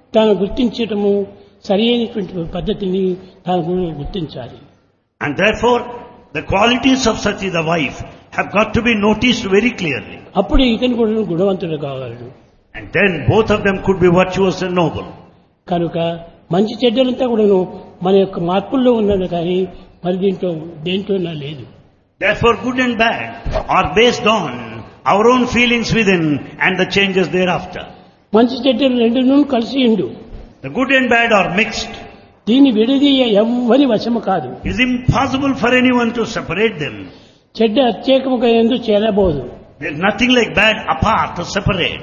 తాను గుర్తించటము సరి అయినటువంటి పద్ధతిని తాను గుర్తించాలి. And therefore, the qualities of Sati, the wife, have got to be noticed very clearly. అప్పుడే ఇతను కూడా గుణవంతుడు కాగలడు. And then both of them could be virtuous and noble. కనుక మంచి చెడ్డలంతా కూడాను మన యొక్క మార్పుల్లో ఉన్నది కానీ మరి దేంట్లోనా లేదు. Therefore, good and bad are based on our own feelings within and the changes thereafter. మంచి చెడ్డలు రెండును కలిసి ఉండు. The good and bad are mixed. దీన్ని విడదీయ ఎవ్వరి వశము కాదు. It is impossible for anyone to separate them. చెడ్డ అత్యేకముగా ఎందుకు చేరబోదు. There is nothing like bad apart to separate.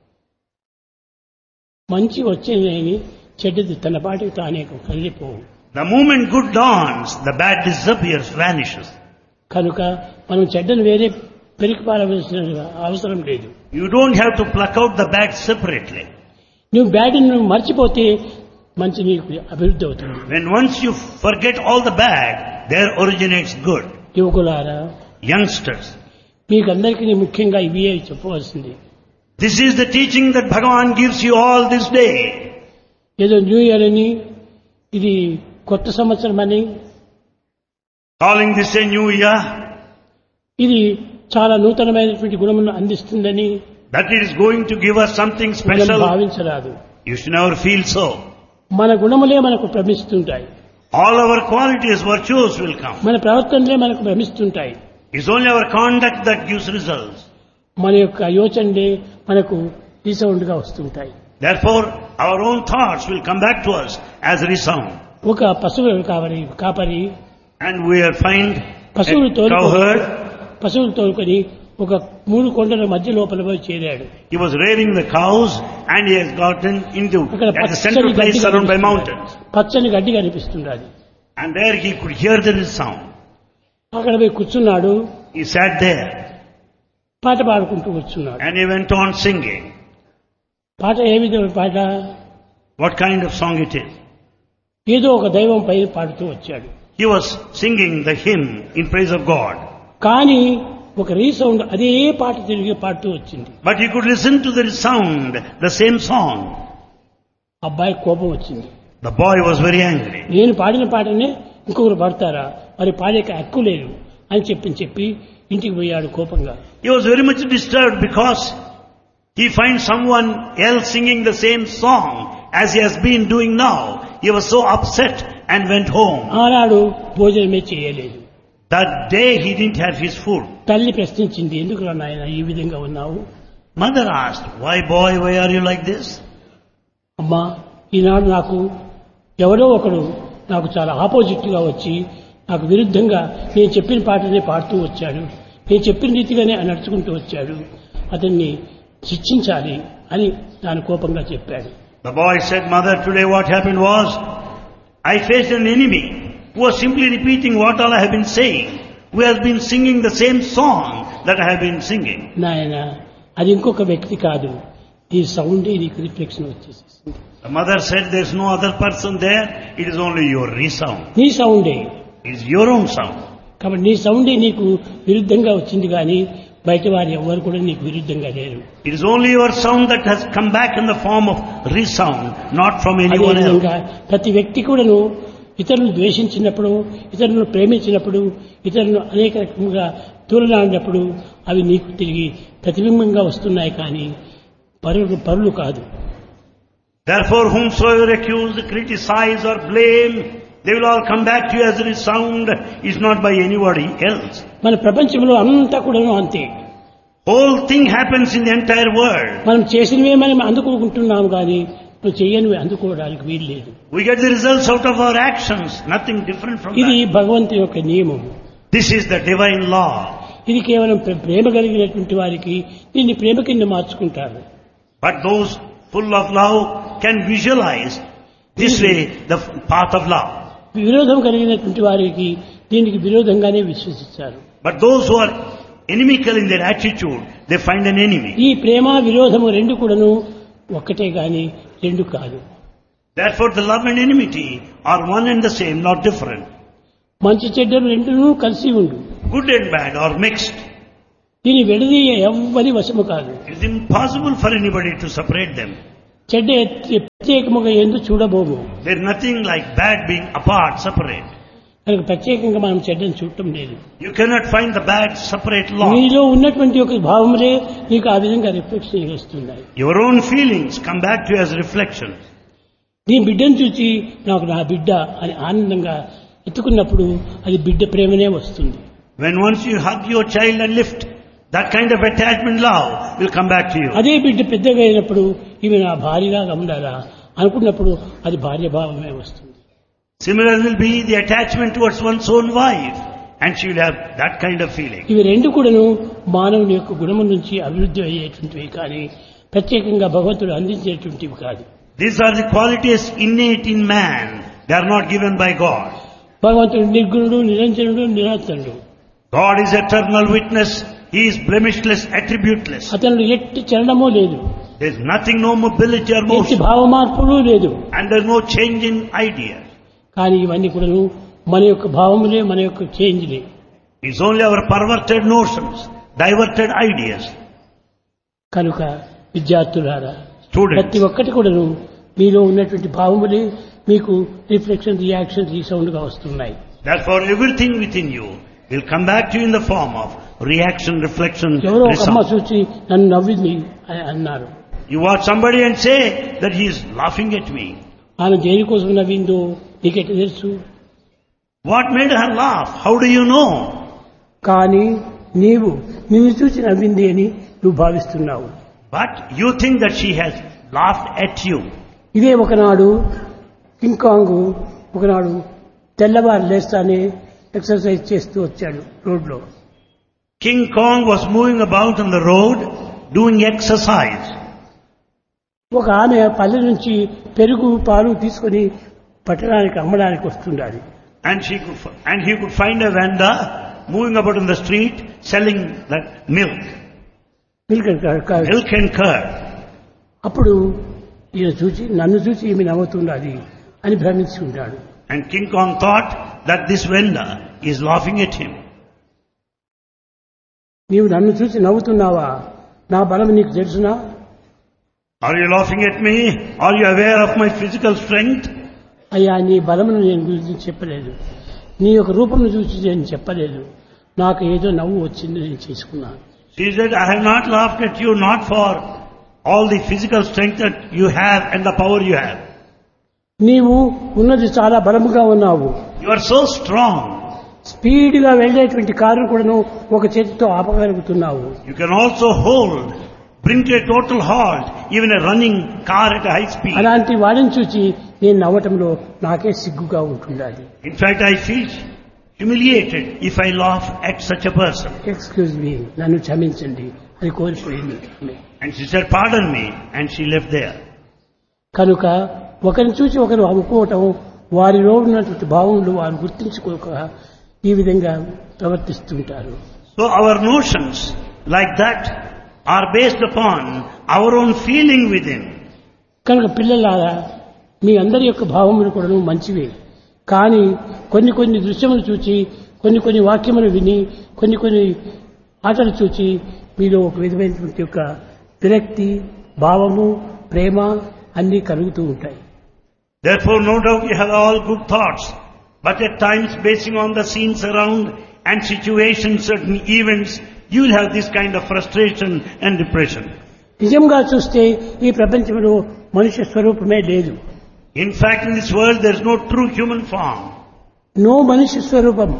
మంచి వచ్చేది చెడ్డది తన పాటికి తానే కదిలిపోవు. The moment good dawns, the bad disappears, vanishes. కనుక మనం చెడ్డను వేరే పెరికి పారవలసిన అవసరం లేదు. You don't have to pluck out the bad separately. నువ్వు బ్యాడ్ను మర్చిపోతే మంచి నీకు అభివృద్ధి అవుతుంది. When once you forget all the bad, there originates good. యువకులారా, Youngsters, మీకందరికీ ముఖ్యంగా ఇవి చెప్పవలసింది. this is the teaching that Bhagavan gives you all this day. ఏదో న్యూ ఇయర్ అని, ఇది కొత్త సంవత్సరం అని, Calling this a new year, ఇది చాలా నూతనమైనటువంటి గుణమును అందిస్తుందని that it is going to give us something మనం special. భావించరాదు. You should never feel so. మన గుణములే మనకు భ్రమిస్తుంటాయి. All our qualities, virtues will come. మన ప్రవర్తనలే మనకు భ్రమిస్తుంటాయి. It's only our conduct that gives results. మన యొక్క యోచనలే మనకు రీసౌండ్గా వస్తుంటాయి. Therefore, our own thoughts will come back to us as resound. ఒక పశువు కాపరి And we will find పశువులు a cowherd. తోలుకొని ఒక 3 కొండల మధ్య లోపల పోయి చేరాడు. He was rearing the cows and he has gotten into at the central place surrounded by mountains. పచ్చని గడ్డి కనిపిస్తున్నది. And there he could hear the sound. అక్కడ పోయి కూర్చున్నాడు. He sat there పాట పాడుకుంటూ కూర్చున్నాడు. and he went on singing. పాట ఏ విధమైన పాట? What kind of song it is? ఏదో ఒక దైవం పై పాడుతూ వచ్చాడు. He was singing the hymn in praise of God. కానీ ఒక రీసౌండ్ అదే పాట తిరిగి పాడుతూ వచ్చింది. But he could listen to the sound, the same song. అబ్బాయి కోపం వచ్చింది. The boy was very angry. నేను పాడిన పాటనే ఇంకొకరు పాడతారా, మరి పాడే హక్కు లేదు అని చెప్పి ఇంటికి పోయాడు కోపంగా. He was very much disturbed because he finds someone else singing the same song as he has been doing now. He was so upset and went home. ఆనాడు భోజనమే చేయలేదు. That day he didn't have his food. తల్లి ప్రశ్నించింది, ఎందుకు నాయన ఈ విధంగా ఉన్నావు? Mother asked, why boy, why are you like this? అమ్మా, ఈనాడు నాకు ఎవరో ఒకడు నాకు చాలా ఆపోజిట్ గా వచ్చి నాకు విరుద్ధంగా నేను చెప్పిన పాటనే పాడుతూ వచ్చాడు, నేను చెప్పిన రీతిగానే నడుచుకుంటూ వచ్చాడు, అతన్ని శిక్షించాలి అని దాని కోపంగా చెప్పాడు. The boy said, Mother, today what happened was, I faced an enemy who was simply repeating what all I have been saying, who has been singing the same song that I have been singing. నాయన, అది ఇంకొక వ్యక్తి కాదు, ఈ సౌండే నీకు reflection వచ్చేసింది. The mother said, there's no other person there, it is only your resound. నీ సౌండే. It is your own sound. కాబట్టి నీ సౌండే నీకు విరుద్ధంగా వచ్చింది కానీ బయట వారు ఎవరు కూడా నీకు విరుద్ధంగా లేరు. It is only your sound that has come back in the form of resound, not from anyone else. ప్రతి వ్యక్తి కూడాను ఇతరులను ద్వేషించినప్పుడు, ఇతరులను ప్రేమించినప్పుడు, ఇతరులను అనేక రకంగా తూలనాడినప్పుడు అవి నీకు తిరిగి ప్రతిబింబంగా వస్తున్నాయి కానీ పరులు కాదు. Therefore, whomsoever accuse, criticize or blame, they will all come back to you as a resound. It's not by anybody else. మన ప్రపంచంలో అంతా కూడాను అంతే. Whole thing happens in the entire world. మనం చేసినవే మనం అందుకుంటున్నాము కానీ నువ్వు చేయనివి అందుకోవడానికి వీలు లేదు. We get the results out of our actions, nothing different from ఇది that. భగవంతుని యొక్క నియమం. This is the divine law. ఇది కేవలం ప్రేమ కలిగినటువంటి వారికి దీన్ని ప్రేమ కింద మార్చుకుంటారు. But those full of love can visualize this way the path of love. విరోధం కలిగినటువంటి వారికి దీనికి విరోధంగానే విశ్వసిస్తారు. But those who are inimical in their attitude, they find an enemy. ఈ ప్రేమ విరోధము రెండు కూడాను ఒక్కటే గాని రెండు కాదు. Therefore the love and enmity are one and the same, not different. మంచి చెడ్డలు రెండును కలిసి ఉండు. Good and bad are mixed. దీని విడదీయ ఎవ్వరి వశము కాదు. It is impossible for anybody to separate them. చెడ్డ ప్రత్యేకముగా ఎందుకు చూడబోము. There's nothing like bad being apart, separate. కనుక ప్రత్యేకంగా మనం చెడ్డను చూడటం లేదు. You cannot find the bad separate law. నీలో ఉన్నటువంటి ఒక భావములే నీకు ఆ విధంగా రిఫ్లెక్షన్ వస్తున్నాయి. Your own feelings come back to you as reflections. నీ బిడ్డను చూసి నాకు నా బిడ్డ అని ఆనందంగా ఎత్తుకున్నప్పుడు అది బిడ్డ ప్రేమనే వస్తుంది. When once you hug your child and lift, that kind of attachment love will come back to you. అదే బిడ్డ పెద్దగా అయినప్పుడు ఇవి నా భార్యగా ఉండాలా అనుకున్నప్పుడు అది భార్య భావమే వస్తుంది. Similar will be the attachment towards one's own wife, and she will have that kind of feeling. ఇవి రెండు కూడాను మానవుని యొక్క గుణము నుంచి అభివృద్ధి అయ్యేటువంటివి కానీ ప్రత్యేకంగా భగవంతుడు అందించేటువంటివి కాదు. These are the qualities innate in man. They are not given by God. భగవంతుడు నిర్గుణుడు, నిరంజనుడు, నిరాతనుడు. God is eternal witness. He is blemishless, attributeless. అతను ఎట్టి చలనమూ లేదు, There is nothing, no mobility or ఎట్టి motion, భావ మార్పులు లేదు. and there is no change in idea. కానీ ఇవన్నీ కూడాను మన యొక్క భావములే, మన యొక్క చేంజ్లే. It's only our perverted notions, diverted ideas. కనుక విద్యార్థులారా, Students, ప్రతి ఒక్కటి కూడాను మీలో ఉన్నటువంటి భావములే మీకు రిఫ్లెక్షన్, రియాక్షన్, రీసౌండ్ గా వస్తున్నాయి. therefore everything within you will come back to you in the form of reaction, reflection, ఎవరో ఒక అమ్మ result. చూసి నన్ను నవ్వింది అని అన్నారు. You watch somebody and say that he is laughing at me. ఆమె దేనికోసం నవ్విందో నీకెట్లా తెలుసు? What made her laugh? How do you know? కానీ నీవు నిన్ను చూసి నవ్వింది అని నువ్వు భావిస్తున్నావు. But you think that she has laughed at you. ఇదే ఒకనాడు కింగ్ ఒకనాడు తెల్లవారు లేస్తానే ఎక్సర్సైజ్ చేస్తూ వచ్చాడు రోడ్లో. King Kong was moving about on the road doing exercise. ఒక ఆమె పల్లె నుంచి పెరుగు పాలు తీసుకొని పట్టణానికి అమ్మడానికి వస్తుండాలి. And he could find a vendor moving about in the street selling that milk and curd. అప్పుడు ఈయన చూసి నన్ను చూసి ఈమె నవ్వుతున్నది అని భ్రమించి ఉంటాడు. And King Kong thought that this vendor is laughing at him. నీవు నన్ను చూసి నవ్వుతున్నావా? నా బలం నీకు తెలుసునా? Are you laughing at me? Are you aware of my physical strength? అయ్యా, నీ బలమును నేను గురించి చెప్పలేదు, నీ యొక్క రూపమును చూసి నేను చెప్పలేదు, నాకు ఏదో నవ్వు వచ్చింది నేను చేసుకున్నాను. She said, I have not laughed at you not for all the physical strength that you have and the power you have. నీవు ఉన్నది చాలా బలముగా ఉన్నావు. You are so strong. స్పీడ్గా వెళ్లేటువంటి కారును కూడాను ఒక చేతితో ఆపగలుగుతున్నావు. You can also bring to a total halt even a running car at a high speed. అలాంటి వాడిని చూసి నేను నవ్వటంలో నాకే సిగ్గుగా ఉంటుండాలి. In fact, I feel humiliated if I laugh at such a person. Excuse me, నన్ను క్షమించండి అని కోల్పోయింది. And she said, pardon me, and she left there. కనుక ఒకరిని చూసి ఒకరు అనుకోవటం, వారిలో ఉన్నటువంటి భావములు వారు గుర్తించుకోక ఈ విధంగా ప్రవర్తిస్తుంటారు. So our notions like that are based upon our own feeling within. కనుక పిల్లలారా, మీ అందరి యొక్క భావములు కూడా మంచివే, కానీ కొన్ని కొన్ని దృశ్యములు చూచి, కొన్ని వాక్యములు విని, కొన్ని ఆటలు చూచి మీలో ఒక విధమైనటువంటి యొక్క విరక్తి, భావము, ప్రేమ అన్నీ కలుగుతూ ఉంటాయి. Therefore, no doubt you have all good thoughts, but at times basing on the scenes around and situations, certain events, you will have this kind of frustration and depression. నిజంగా చూస్తే ఈ ప్రపంచంలో మనుష్య స్వరూపమే లేదు. In fact, in this world there is no true human form. No మనుష్య స్వరూపం,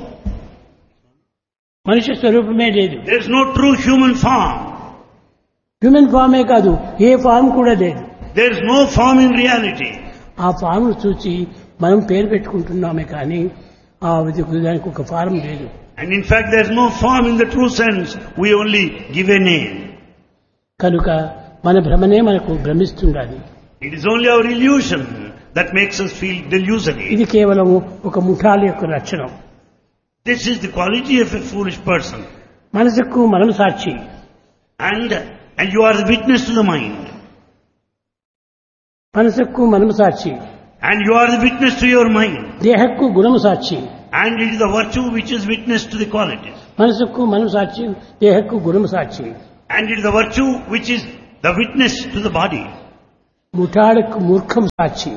మనుష్య స్వరూపమే లేదు. There is no true human form. Human ఫామే కాదు, ఏ ఫామ్ కూడా లేదు. There is no form in reality. ఆ ఫామ్ చూసి మనం పేరు పెట్టుకుంటున్నామే కానీ ఆ దానికి ఒక ఫారం లేదు. And in fact, there is no form in the true sense. We only give a name. కనుక మన భ్రమనే మనకు భ్రమిస్తుండాలి. It is only our illusion that makes us feel delusory. ఇది కేవలం ఒక ముఠాల యొక్క లక్షణం. This is the quality of a foolish person. మనసుకు మనం సాక్షి. And you are the witness to the mind. మనసుకు మనం సాక్షి. And you are the witness to your mind. దేహకు గుణము సాక్షి. And it is the virtue which is witness to the qualities. మనసుకు మనం సాక్షి, దేహకు గుణము సాక్షి. And it is the virtue which is the witness to the body. ముఠాలకు మూర్ఖం Sakshi,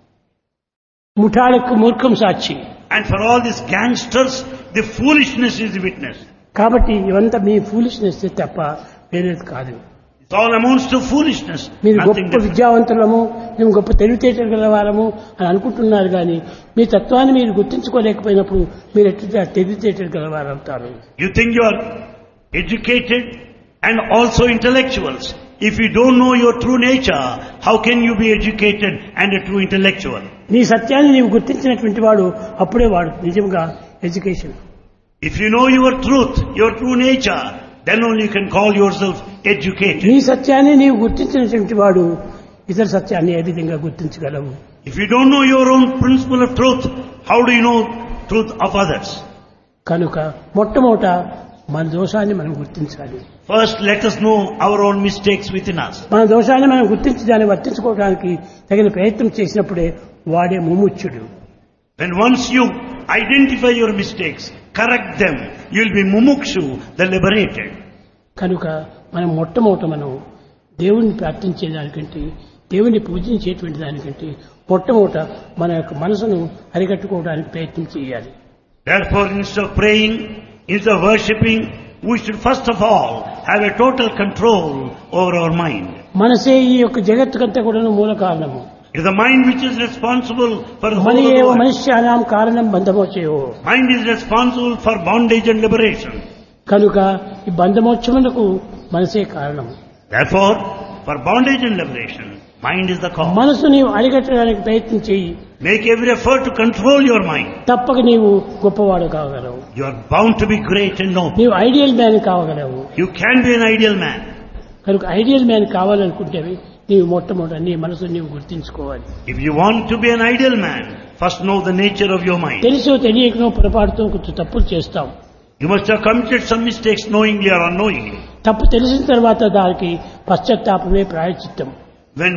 ముఠాలకు మూర్ఖం Sakshi. And for all these gangsters, the foolishness is the witness. కాబట్టి ఇవంతా మీ foolishness తప్ప వేరేది కాదు. It all amounts to foolishness. మీరు Nothing గొప్ప different. విద్యావంతులము, మేము గొప్ప తెలివితేటలు గలవారము అని అనుకుంటున్నారు కానీ మీ తత్వాన్ని మీరు గుర్తించుకోలేకపోయినప్పుడు మీరు ఎట్లా తెలివితేటలు గలవారవుతారు. You think you are educated and also intellectuals. If you don't know your true nature, how can you be educated and a true intellectual? నీ సత్యాన్ని నీవు గుర్తించినటువంటి వాడు అప్పుడే వాడు నిజంగా education. If you know your truth, your true nature, then only you can call yourself educated. నీ సత్యాన్ని నీవు గుర్తించినటువంటి వాడు ఇతర సత్యాన్ని ఏ విధంగా గుర్తించగలవు? If you don't know your own principle of truth, how do you know truth of others? కనుక మొట్టమొదట మన దోషాన్ని మనం గుర్తించాలి. First, let us know our own mistakes within us. మన దోషాన్ని మనం గుర్తించి దాన్ని వర్తించుకోవడానికి తగిన ప్రయత్నం చేసినప్పుడే వాడే ముముక్షుడు. When once you identify your mistakes, correct them, you will be mumukshu, the liberated. కనుక మనం మొట్టమొదట మనం దేవుణ్ణి ప్రార్థించేదానికంటే, దేవుణ్ణి పూజించేటువంటి దానికంటే మొట్టమొదట మన యొక్క మనసును అరికట్టుకోవడానికి ప్రయత్నం చేయాలి. Therefore, instead of praying, instead of worshipping, we should first of all have a total control over our mind. మనసే ఈ యొక్క జగత్తుకంతా కూడా మూల కారణము. It is the mind which is responsible for the whole money of the ఏవ world. మనుష్యానాం కారణం బంధమోచయో. Mind is responsible for bondage and liberation. కనుక ఈ బంధమోక్షములకు మనసే కారణం. Therefore, for bondage and liberation, mind is the cause. మనసు నీవు అరికట్టడానికి ప్రయత్నం చేయి. Make every effort to control your mind. తప్పక నీవు గొప్పవాడు కాగలవు. You are bound to be great and noble. నీవు ideal man కావగలవు. You can be an ideal man. కనుక ఐడియల్ మ్యాన్ కావాలనుకుంటేవి నీవు మొట్టమొదట నీ మనసు నీవు గుర్తించుకోవాలి. If you want to be an ideal man, first know the nature of your mind. తెలుసో తెలియకనో పొరపాటుతో కొంచెం తప్పులు చేస్తాం. You must have committed some mistakes knowingly or unknowingly. తప్పు తెలిసిన తర్వాత దానికి పశ్చాత్తాపమే ప్రాయశ్చిత్తం. When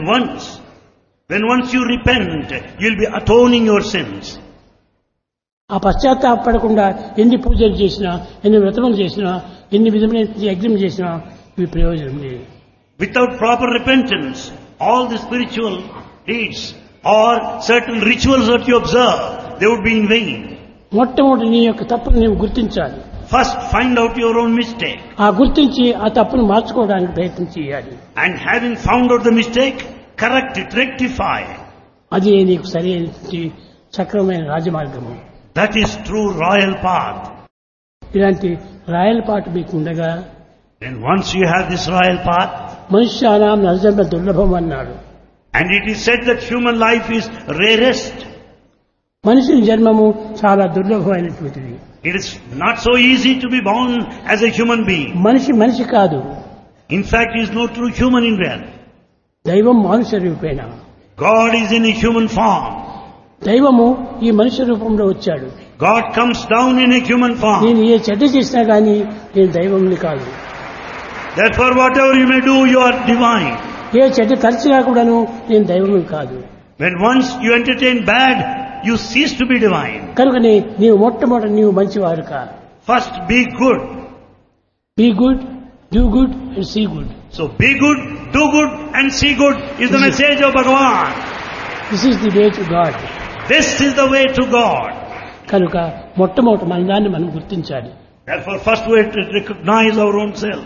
once you repent, you'll be atoning your sins. ఆ పశ్చాత్తాపడకుండా ఎన్ని పూజలు చేసినా, ఎన్ని వ్రతములు చేసినా, ఎన్ని విధమైన యజ్ఞం చేసినా ఇవి ప్రయోజనం లేదు. Without proper repentance, all the spiritual deeds or certain rituals that you observe, they would be in vain. మొట్టమొదటి నీ యొక్క తప్పును నీవు గుర్తించాలి. First, find out your own mistake. ఆ గుర్తించి ఆ తప్పును మార్చుకోవడానికి ప్రయత్నం చేయాలి. And having found out the mistake, correct it, rectify. అది నీకు సరైన చక్రమైన రాజమార్గము. That is true royal path. ఇలాంటి రాయల్ పాట మీకు ఉండగా Then once you have this royal path, మనుష్యానాం నరజన్మ దుర్లభం అన్నాడు. and it is said that human life is rarest. మనిషి జన్మము చాలా దుర్లభమైనటువంటిది. It is not so easy to be born as a human being. మనిషి కాదు. In fact, he is no true human in reality. దైవం మానుష రూపేణ. God is in a human form. దైవము ఈ మనుష్య రూపంలో వచ్చాడు. God comes down in a human form. నేను ఏ చెడ్డ చేసినా గానీ నేను దైవంని కాదు. Therefore, whatever you may do, you are divine. ఏ చెడ్డ తలచినా కూడాను నేను దైవంని కాదు. When once you entertain bad, you cease to be divine. కనుకనే నీవు మొట్టమొదట నీవు మంచివాడు కా. First, be good. Be good, do good and see good. So, be good, do good, and see good is the message of Bhagavan. This is the way to God. This is the way to God. కనుక మొట్టమొదట మన దాన్ని మనం గుర్తించాలి. Therefore, first we have to recognize our own self.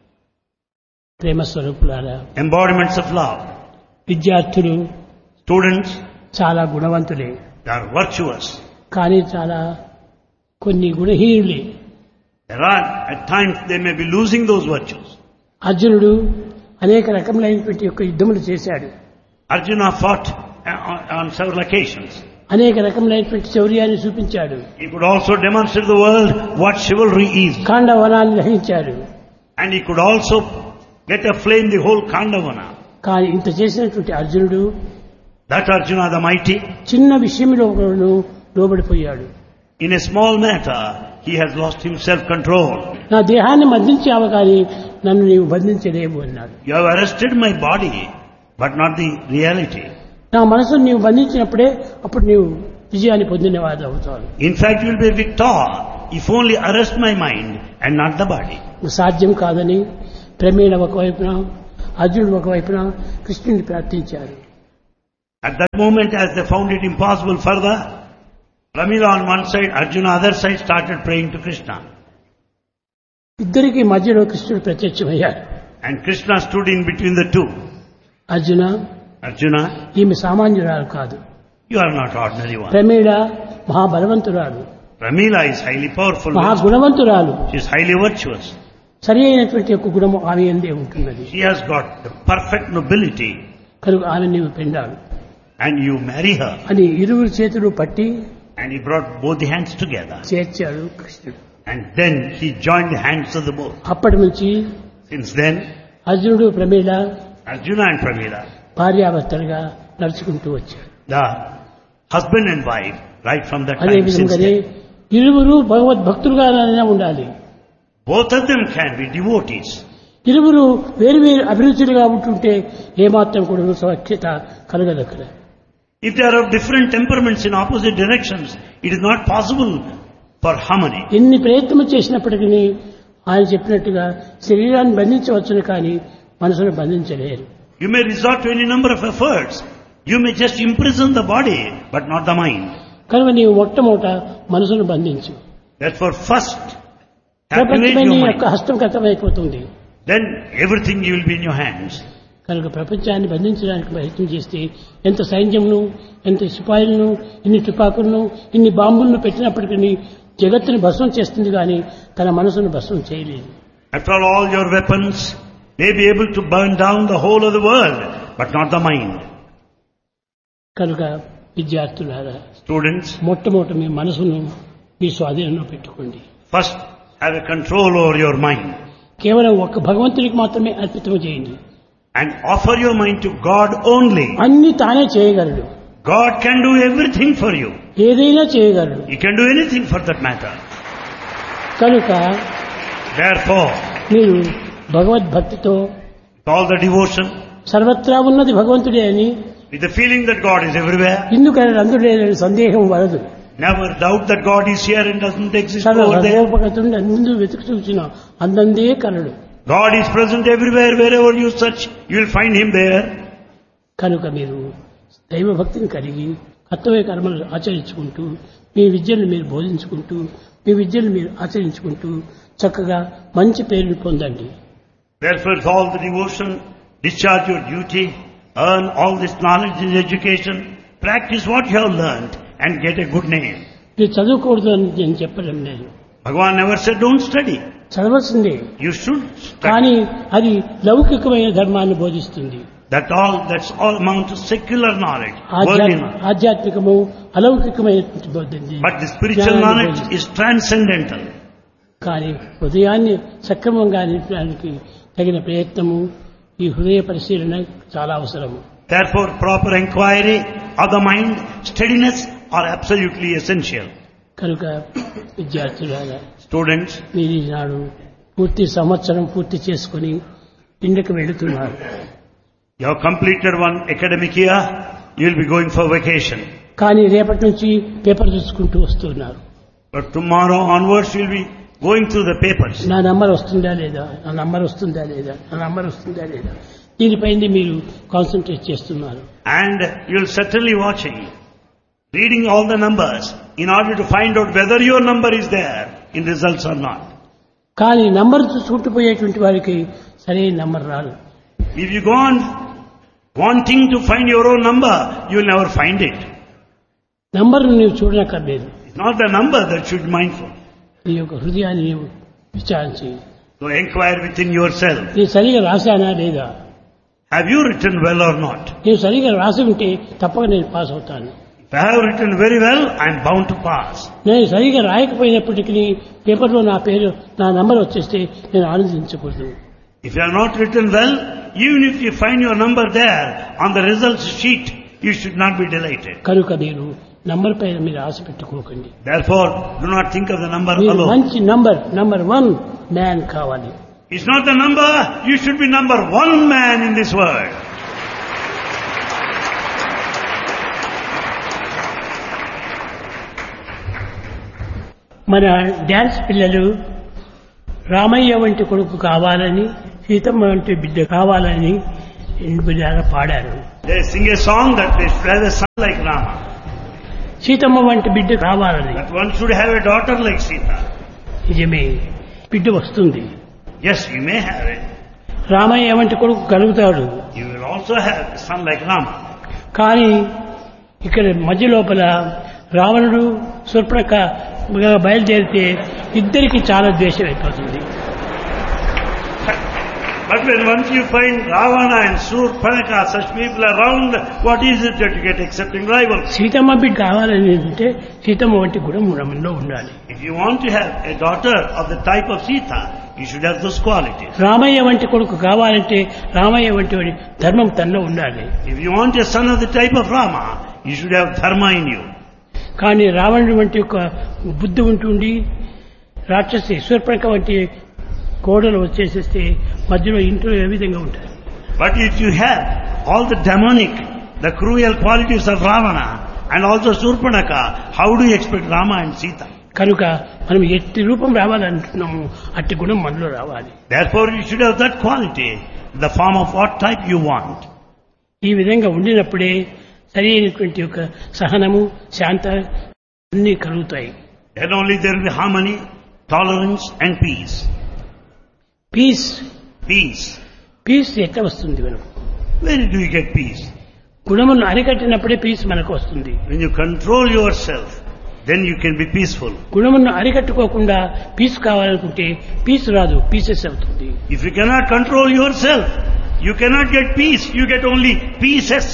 ప్రేమ స్వరూపులారా, Embodiments of love. విద్యార్థులు Students, చాలా గుణవంతులే, they are virtuous. కానీ చాలా కొన్ని గుణహీనులే. There are, at times, they may be losing those virtues. అర్జునుడు అనేక రకములైనటువంటి యొక్క యుద్ధములు చేశాడు. Arjuna fought on several occasions. అనేక రకములైనటువంటి శౌర్యాన్ని చూపించాడు. He could also demonstrate to the world what chivalry is. ఖాండవనాన్ని దహించాడు. And he could also get aflame the whole Khandavana. కానీ ఇంత చేసినటువంటి అర్జునుడు That Arjuna the mighty, చిన్న విషయంలో లోబడిపోయాడు. in a small matter, he has lost himself control. నా దేహాన్ని బంధించావు కానీ నన్ను నీవు బంధించలేవు అన్నాడు. You have arrested my body, but not the reality. నా మనసును నీవు బంధించినప్పుడే అప్పుడు నీవు విజయాన్ని పొందినవాడు అవుతావు. In fact, you will be a victor if only arrest my mind and not the body. సాధ్యం కాదని క్రమేణ ఒకవైపున అర్జునుడు ఒకవైపున కృష్ణుని ప్రార్థించారు. At that moment, as they found it impossible further, Pramila on one side, Arjuna other side started praying to Krishna. ఇద్దరికి మధ్యలో కృష్ణుడు ప్రత్యక్షమయ్యాడు. And Krishna stood in between the two. Arjuna, Arjuna, ఈమె సామాన్యురాలు కాదు. you are not ordinary one. Pramila మహాబలవంతురాలు, Pramila is highly powerful. మహాగుణవంతురాలు. She is highly virtuous. సరి అయినటువంటి యొక్క గుణము ఆమె ఎందే ఉంటున్నది. She has got the perfect nobility. కనుక ఆమె నీవు పెండాడు And you marry her. అని ఇరువురు చేతులు పట్టి And he brought both the hands together. చేర్చాడు కృష్ణుడు. And then he joined the hands of the both. అప్పటి నుంచి Since then, అర్జునుడు ప్రమీళ Arjuna and Pramila, భార్యాభర్తలుగా నడుచుకుంటూ వచ్చాడు. the husband and wife, right from that అదే time since విధంగానే then. ఇరువురు భగవద్భక్తులుగానే ఉండాలి. Both of them can be devotees. ఇరువురు వేరు వేరు అభిరుచులుగా ఉంటుంటే ఏమాత్రం కూడా సఖ్యత కలగదక్కడ. If they are of different temperaments in opposite directions, it is not possible for harmony. ఎన్ని ప్రయత్నం చేసినప్పటికీ ఆయన చెప్పినట్టుగా శరీరాన్ని బంధించవచ్చును కానీ మనసును బంధించలేరు. You may resort to any number of efforts. You may just imprison the body, but not the mind. కనుక నీవు మొట్టమొదట మనసును బంధించు. Therefore, first, captivate ప్రపంచమే your నీ mind. యొక్క హస్తగతమైపోతుంది. Then everything will be in your hands. కనుక ప్రపంచాన్ని బంధించడానికి ప్రయత్నం చేస్తే ఎంత సైన్యంను, ఎంత సిపాయిలను, ఇన్ని తుపాకులను, ఇన్ని బాంబులను పెట్టినప్పటికీ జగత్తుని భస్మం చేస్తుంది కానీ తన మనసును భస్మం చేయలేదు. After all your weapons may be able to burn down the whole of the world, but not the mind. కనుక విద్యార్థులారా, Students, మొట్టమొదట మీ మనసును మీ స్వాధీనంలో పెట్టుకోండి. first have a control over your mind కేవలం ఒక్క భగవంతునికి మాత్రమే అర్పితం చేయండి. and offer your mind to God only. అన్ని తానే చేయగలడు. God can do everything for you. ఏదైనా చేయగలడు. He can do anything for that matter. కనుక Therefore, మీరు భగవద్భక్తితో with all the devotion, సర్వత్రా ఉన్నది భగవంతుడే అని, with the feeling that God is everywhere, ఇందుకని అందులేదని సందేహం వలదు. never doubt that God is here and doesn't exist సర్వ over there. హృదయోపగతుడిని అందు వెతుకు చూసిన అందందే కలడు. God is present everywhere. Wherever you search, you will find Him there. కనుక మీరు దైవభక్తిని కలిగి కర్తవ్య కర్మలు ఆచరించుకుంటూ మీ విద్యను మీరు బోధించుకుంటూ మీ విద్యను మీరు ఆచరించుకుంటూ చక్కగా మంచి పేరుని పొందండి. Therefore, with all the devotion, discharge your duty, earn all this knowledge and education, practice what you have learned and get a good name. మీరు చదువుకూడదు అని నేను చెప్పలేం. నేను Bhagavan never said don't study. చదవాల్సిందే, You should కానీ study. అది లౌకికమైన ధర్మాన్ని బోధిస్తుంది. That's all amount to secular knowledge, worldly knowledge. ఆధ్యాత్మికము అలౌకికమైనటువంటి బోధింది. But the spiritual knowledge is transcendental. కానీ హృదయాన్ని సక్రమంగా నింపడానికి తగిన ప్రయత్నము ఈ హృదయ పరిశీలన చాలా అవసరము. Therefore, proper inquiry of the mind, steadiness are absolutely essential. కనుక విద్యార్థులారా, Students, మీరు ఈనాడు పూర్తి సంవత్సరం పూర్తి చేసుకుని ఇంటికి వెళుతున్నారు. you have completed one academic year, you will be going for vacation. కానీ రేపటి నుంచి పేపర్ చూసుకుంటూ వస్తున్నారు. But tomorrow onwards you will be going through the papers. నా నంబర్ వస్తుందా లేదా, నా నంబర్ వస్తుందా లేదా, నా నంబర్ వస్తుందా లేదా, దీనిపైన మీరు కాన్సన్ట్రేట్ చేస్తున్నారు. And you will certainly watching, reading all the numbers in order to find out whether your number is there in results or not. కానీ నంబర్ చుట్టుపోయేటువంటి వారికి సరైన నంబర్ రాదు. If you go on wanting to find your own number, you will never find it. నంబర్ను నీవు చూడనక్కర్లేదు. It's not the number that should be mindful. నీ యొక్క హృదయాన్ని నీవు విచారించి So inquire within yourself. నేను సరిగా రాశానా లేదా, Have you written well or not? నేను సరిగా రాసి ఉంటే తప్పక నేను పాస్ అవుతాను. If I have written very well, I am bound to pass. నేను సరిగా రాయకపోయినప్పటికీ పేపర్లో నా పేరు, నా నంబర్ వచ్చేస్తే నేను ఆనందించకూడదు. If you have not written well, even if you find your number there on the results sheet, you should not be delighted. కనుక మీరు నంబర్ పైన మీరు ఆశ పెట్టుకోకండి. Therefore, do not think of the number మీరు alone. మంచి number 1 man కావాలి. It's not the number, you should be number 1 man in this world. మన dance పిల్లలు రామయ్య వంటి కొడుకు కావాలని సీతమ్మ వంటి బిడ్డ కావాలని పాడారు. They sing a song that they should have a son like Rama. Seethamma వంటి బిడ్డ కావాలని. That one should have a daughter like Sita. నిజమే, బిడ్డ వస్తుంది. Yes, you may have it. Ramayya వంటి కొడుకు కలుగుతాడు. You will also have a son like Rama. కానీ ఇక్కడ మధ్య లోపల రావణుడు శూర్పణఖ బయలుదేరితే ఇద్దరికి చాలా ద్వేషం అయిపోతుంది. But when once you find Ravana and Surpanaka, such people around, what is it that you get accepting rivals? Seethamma బిడ్డ కావాలని అంటే సీతమ్మ వంటి గుణం మనలో ఉండాలి. If you want to have a daughter of the type of Sita, you should have those qualities. Ramayya వంటి కొడుకు కావాలంటే రామయ్య వంటి ధర్మం తనలో ఉండాలి. If you want a son of the type of Rama, you should have dharma in you. కానీ రావణుడి వంటి ఒక బుద్ధి ఉంటుండి రాక్షసి శూర్పణఖ వంటి కోడలు వచ్చేసేస్తే మధ్యలో ఇంట్లో ఏ విధంగా ఉంటారు. But if you have all the demonic, the cruel qualities of Ravana and also Surpanaka, how do you expect Rama and Sita? కనుక మనం ఎట్టి రూపం రావాలంటున్నాము అట్టి గుణం మనలో రావాలి. Therefore you should have that quality, the form of what type you want. ఈ విధంగా ఉండినప్పుడే సరి అయినటువంటి ఒక సహనము శాంత అన్నీ కలుగుతాయి. Then only there will be harmony, tolerance and peace. Piece Peace. Piece ఎట్లా వస్తుంది మనకు? Where do you get peace? గుణమును అరికట్టినప్పుడే piece మనకు వస్తుంది. When you control yourself, then you can be peaceful. గుణమును అరికట్టుకోకుండా piece కావాలనుకుంటే పీస్ రాదు, పీసెస్ అవుతుంది. If you cannot control yourself, you cannot get peace. You get only pieces.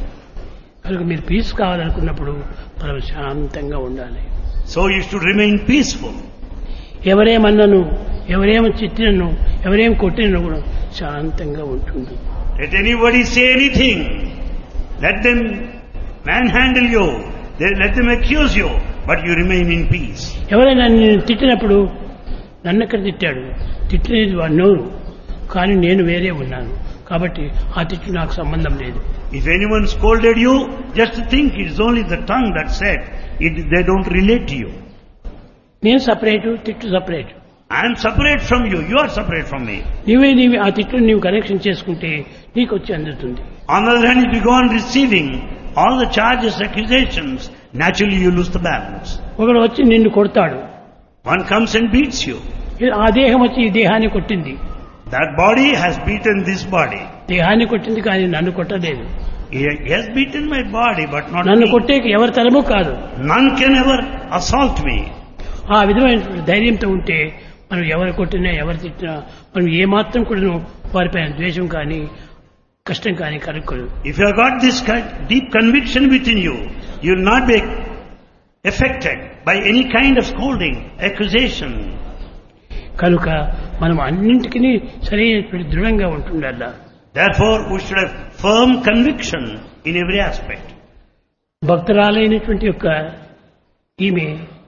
కనుక మీరు piece కావాలనుకున్నప్పుడు మనం శాంతంగా ఉండాలి. So you should remain peaceful. ఎవరేమన్నను, ఎవరేమో తిట్టినను, ఎవరేం కొట్టినను కూడా శాంతంగా ఉంటుంది. Let anybody say anything. Let them manhandle you. Let them accuse you. But you remain in peace. ఎవరైనా నేను తిట్టినప్పుడు నన్ను ఎక్కడ తిట్టాడు, తిట్టినది వాడు నోరు, కానీ నేను వేరే ఉన్నాను కాబట్టి ఆ తిట్టు నాకు సంబంధం లేదు. If anyone scolded you, just think it's only the tongue that said. They don't relate to you. నేను సపరేటు, తిట్టు separate. I am separate from you. You are separate from me. నీవే ఆ తిట్టును నీవు కనెక్షన్ చేసుకుంటే నీకు వచ్చి అందుతుంది. On the other hand, if you go on receiving all the charges, accusations, naturally you lose the balance. ఒకడు వచ్చి నిన్ను కొడతాడు. One comes and beats you. ఆ దేహం వచ్చి ఈ దేహాన్ని కొట్టింది. That body has beaten this body. దేహాన్ని కొట్టింది కానీ నన్ను కొట్టలేదు. He has beaten my body, but not నన్ను me. కొట్టేకి ఎవరి తరము కాదు. None can ever assault me. ఆ విధమైన ధైర్యంతో ఉంటే మనం ఎవరు కొట్టినా ఎవరు తిట్టినా మనం ఏమాత్రం కూడా వారిపైన ద్వేషం కానీ కష్టం కానీ కలుక్కోదు. If you have got this deep conviction within you, you will not be affected by any kind of scolding, accusation. కనుక మనం అన్నింటికీ సరైనటువంటి దృఢంగా ఉంటుండాలి. Therefore, we should have firm conviction in every aspect. భక్తురాలైనటువంటి యొక్క ఈమె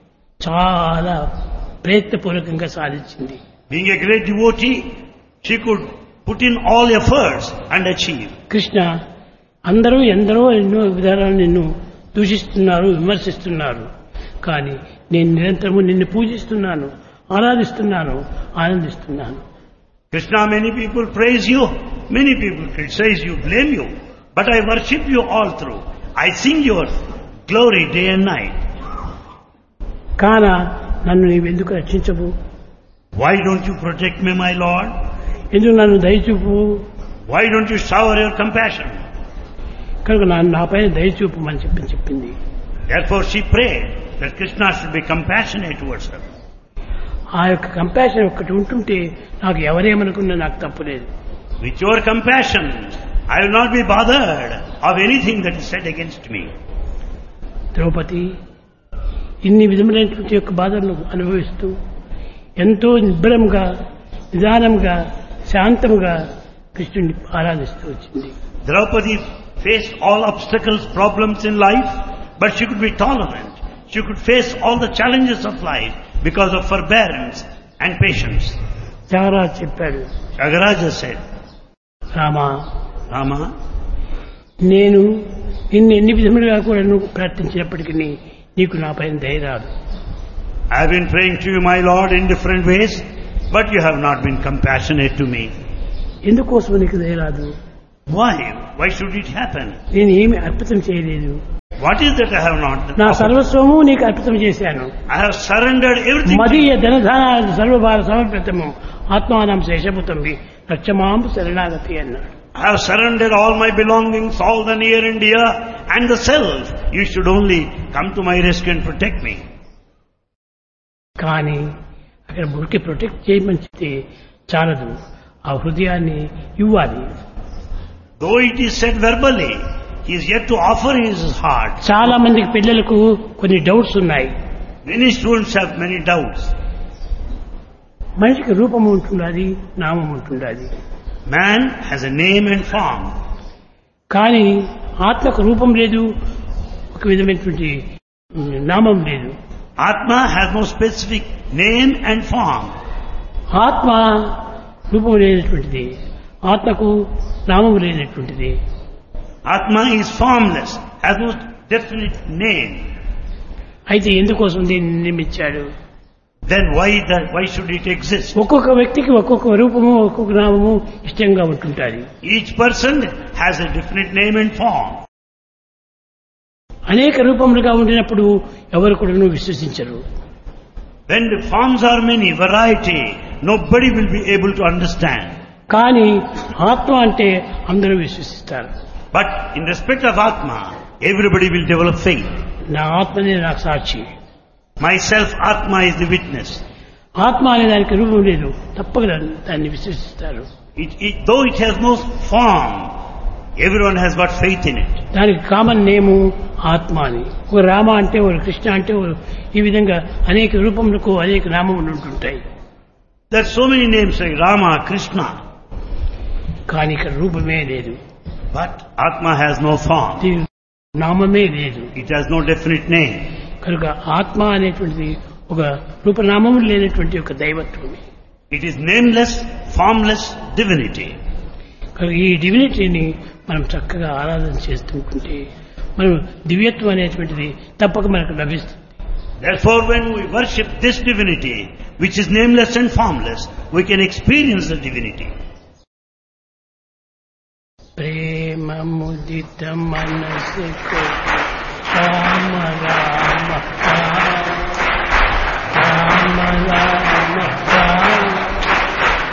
చాలా ప్రయత్నపూర్వకంగా సాధించింది. Being a great devotee, she could put in all efforts and achieve. Krishna, అందరూ ఎందరో ఎన్నో విధానాలు నిన్ను దూషిస్తున్నారు, విమర్శిస్తున్నారు. కానీ నేను నిరంతరము నిన్ను పూజిస్తున్నాను, ఆరాధిస్తున్నాను, ఆనందిస్తున్నాను. Krishna, many people praise you, many people criticize you, blame you, but I worship you all through. I sing your glory day and night. కాన నన్ను నీవెందుకు రక్షించవు? Why don't you protect me, my Lord? ఎందుకు నన్ను దయచూపు? Why don't you shower your compassion? కనుక నాపైన దయచూపమని చెప్పింది. Therefore she prayed that Krishna should be compassionate towards her. ఆ యొక్క కంపాషన్ ఒక్కటి ఉంటుంటే నాకు ఎవరేమనుకున్నా నాకు తప్పులేదు. With your compassion, I will not be bothered of anything that is said against me. Draupadi ఇన్ని విధములైనటువంటి యొక్క బాధలను అనుభవిస్తూ ఎంతో నిబ్బరంగా, నిదానంగా, శాంతంగా కృష్ణుని ఆరాధిస్తూ వచ్చింది. Draupadi faced all obstacles, problems in life, but she could be tolerant. She could face all the challenges of life because of forbearance and patience. Tyagaraju చెప్పాడు, Tyagaraja said, రామా, Rama, నేను ఎన్ని విధములుగా కూడా నువ్వు ప్రార్థించినప్పటికీ నీకు నా పైన దయ రాదు. I have been praying to you, my Lord, in different ways, but you have not been compassionate to me. ఎందుకోసం నీకు దయరాదు? Why? Why should it happen? నేను ఏమి అర్పితం చేయలేదు. What is that I have not done? నా సర్వస్వము నీకు అర్పితం చేశాను. I have surrendered everything. మదీయ ధనధాన సర్వభార సమర్పితము ఆత్మానం శేషభూతంబి రక్షమాంబు శరణాగతి అన్నాడు. I have surrendered all my belongings, all the near and dear, and the self. You should only come to my rescue and protect me. కానీ అక్కడ ఊరికి ప్రొటెక్ట్ చేయమని చెప్తే చాలదు, ఆ హృదయాన్ని ఇవ్వాలి. Though it is said verbally, he is yet to offer his heart. చాలా మందికి పిల్లలకు కొన్ని డౌట్స్ ఉన్నాయి. Many students have many doubts. మనిషికి రూపం ఉంటుండాలి, నామం ఉంటుండాలి. Man has a name and form. కానీ ఆత్మకు రూపం లేదు, ఒక విధమైనటువంటి నామం లేదు. Atma has no specific name and form. ఆత్మ రూపం లేనటువంటిది, ఆత్మకు నామం లేనటువంటిది. Atma is formless, has no definite name. అయితే ఎందుకోసం దీన్ని నిర్మించాడు? Then why should it exist? ఒక్కొక్క వ్యక్తికి ఒక్కొక్క రూపము, ఒక్కొక్క నామము ఇష్టంగా ఉంటుంటారు. Each person has a definite name and form. అనేక రూపములుగా ఉండినప్పుడు ఎవరు కూడా విశ్వసించరు. When the forms are many, variety, nobody will be able to understand. కానీ ఆత్మ అంటే అందరూ విశ్వసిస్తారు. But in respect of Atma, everybody will develop faith. నా ఆత్మనే నాకు సాక్షి. Myself, Atma is the witness. ఆత్మ అనే దానికి రూపం లేదు, తప్పక దాన్ని విశ్వసిస్తారు. Though it has no form, everyone has got faith in it. దానికి కామన్ నేము ఆత్మ అని. ఒక రామ అంటే, ఒక కృష్ణ అంటే, ఈ విధంగా అనేక రూపములకు అనేక నామములు ఉంటుంటాయి. There are so many names like Rama, Krishna. కానీ ఇక్కడ రూపమే లేదు. But Atma has no form. నామమే లేదు. It has no definite name. కనుక ఆత్మ అనేటువంటిది ఒక రూపనామములు లేనటువంటి ఒక దైవత్వమే. It is nameless, formless divinity. కనుక ఈ డివినిటీని మనం చక్కగా ఆరాధన చేస్తుంటే మనం దివ్యత్వం అనేటువంటిది తప్పక మనకు లభిస్తుంది. Therefore, when we worship this divinity, which is nameless and formless, we can experience the divinity. ప్రేమ ముదిత మనసు రామ రామ రామ రామ